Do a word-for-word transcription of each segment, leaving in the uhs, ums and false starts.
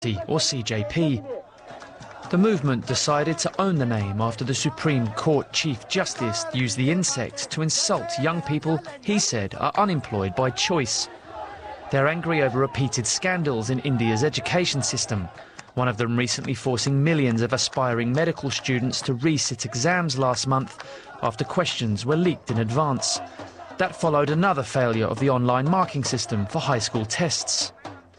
or C J P. The movement decided to own the name after the Supreme Court Chief Justice used the insect to insult young people he said are unemployed by choice. They're angry over repeated scandals in India's education system, one of them recently forcing millions of aspiring medical students to resit exams last month after questions were leaked in advance. That followed another failure of the online marking system for high school tests.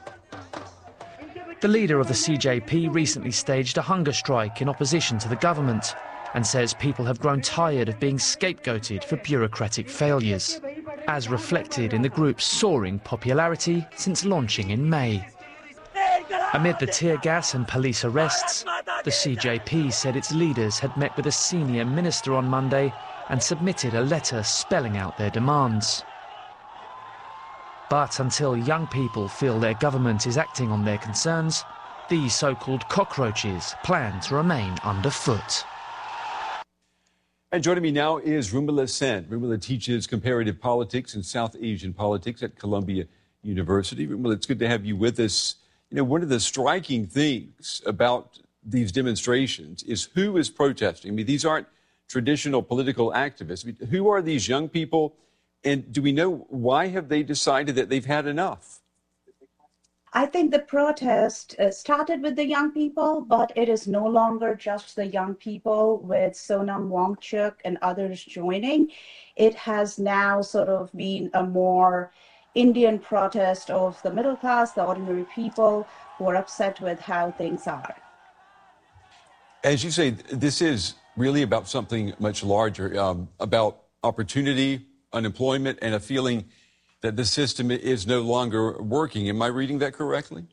The leader of the C J P recently staged a hunger strike in opposition to the government and says people have grown tired of being scapegoated for bureaucratic failures, as reflected in the group's soaring popularity since launching in May. Amid the tear gas and police arrests, the C J P said its leaders had met with a senior minister on Monday and submitted a letter spelling out their demands. But until young people feel their government is acting on their concerns, these so-called cockroaches plan to remain underfoot. And joining me now is Rumila Sen. Rumila teaches comparative politics and South Asian politics at Columbia University. Rumila, it's good to have you with us. You know, one of the striking things about these demonstrations is who is protesting. I mean, these aren't traditional political activists. I mean, who are these young people? And do we know why have they decided that they've had enough? I think the protest uh, started with the young people, but it is no longer just the young people with Sonam Wangchuk and others joining. It has now sort of been a more Indian protest of the middle class, the ordinary people who are upset with how things are. As you say, this is really about something much larger, um, about opportunity, unemployment, and a feeling that the system is no longer working. Am I reading that correctly?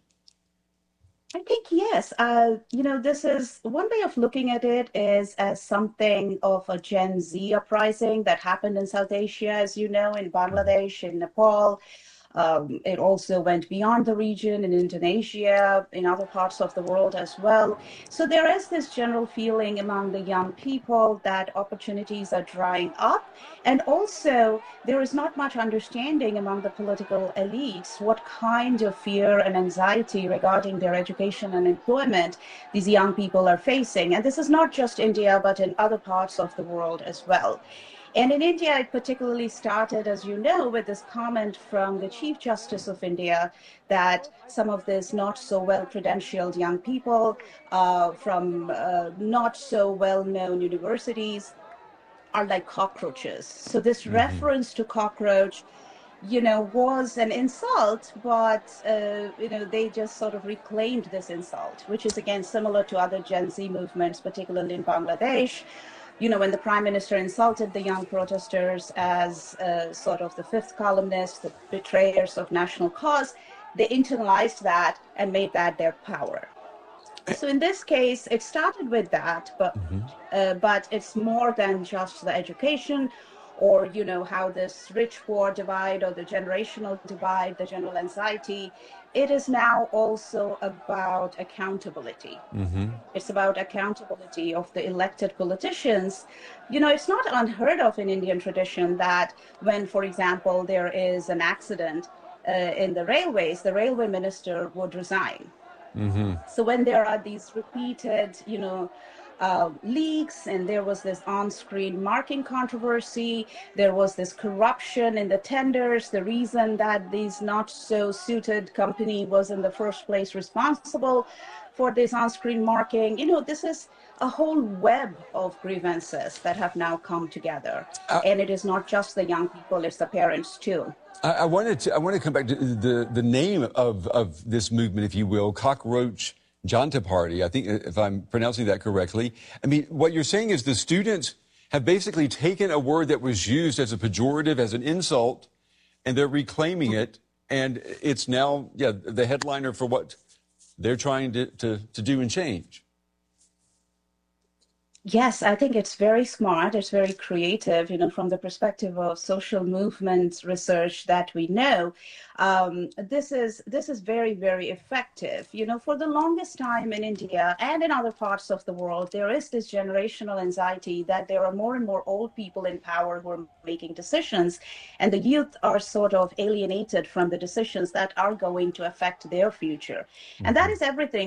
I think yes. Uh, you know, this is one way of looking at it is as something of a Gen Z uprising that happened in South Asia, as you know, in Bangladesh, in Nepal. Um, it also went beyond the region in Indonesia, in other parts of the world as well. So there is this general feeling among the young people that opportunities are drying up. And also there is not much understanding among the political elites what kind of fear and anxiety regarding their education and employment these young people are facing. And this is not just India, but in other parts of the world as well. And in India, it particularly started, as you know, with this comment from the Chief Justice of India that some of these not so well-credentialed young people uh, from uh, not so well-known universities are like cockroaches. So this mm-hmm. reference to cockroach, you know, was an insult, but, uh, you know, they just sort of reclaimed this insult, which is, again, similar to other Gen Z movements, particularly in Bangladesh. You know, when the prime minister insulted the young protesters as uh, sort of the fifth columnists, the betrayers of national cause, they internalized that and made that their power. So in this case, it started with that, but mm-hmm. uh, but it's more than just the education or, you know, how this rich-poor divide or the generational divide, the general anxiety. It is now also about accountability. Mm-hmm. It's about accountability of the elected politicians. You know, it's not unheard of in Indian tradition that when, for example, there is an accident uh, in the railways, the railway minister would resign. Mm-hmm. So when there are these repeated, you know, Uh, leaks, and there was this on-screen marking controversy, there was this corruption in the tenders, the reason that these not so suited company was in the first place responsible for this on-screen marking. You know, this is a whole web of grievances that have now come together. Uh, and it is not just the young people, it's the parents too. I, I wanted to I want to come back to the, the name of, of this movement, if you will, Cockroach Janta Party, I think, if I'm pronouncing that correctly. I mean, what you're saying is the students have basically taken a word that was used as a pejorative, as an insult, and they're reclaiming it, and it's now, yeah, the headliner for what they're trying to, to, to do and change. Yes, I think it's very smart. It's very creative, you know, from the perspective of social movements research that we know. Um, this is this is very, very effective. You know, for the longest time in India and in other parts of the world, there is this generational anxiety that there are more and more old people in power who are making decisions, and the youth are sort of alienated from the decisions that are going to affect their future. And that Mhm. is everything